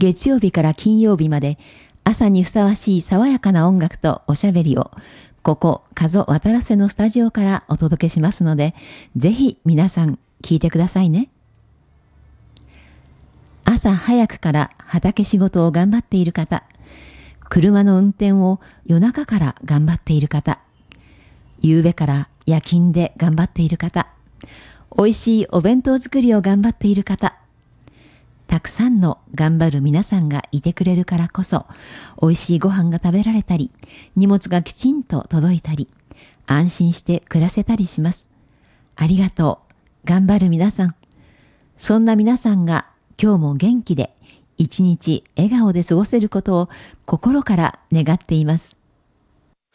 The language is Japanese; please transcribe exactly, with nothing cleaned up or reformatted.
月曜日から金曜日まで朝にふさわしい爽やかな音楽とおしゃべりをここ加須渡良瀬のスタジオからお届けしますので、ぜひ皆さん聞いてくださいね。朝早くから畑仕事を頑張っている方、車の運転を夜中から頑張っている方、夕べから夜勤で頑張っている方、おいしいお弁当作りを頑張っている方、たくさんの頑張る皆さんがいてくれるからこそ、おいしいご飯が食べられたり、荷物がきちんと届いたり、安心して暮らせたりします。ありがとう。頑張る皆さん。そんな皆さんが今日も元気で、一日笑顔で過ごせることを心から願っています。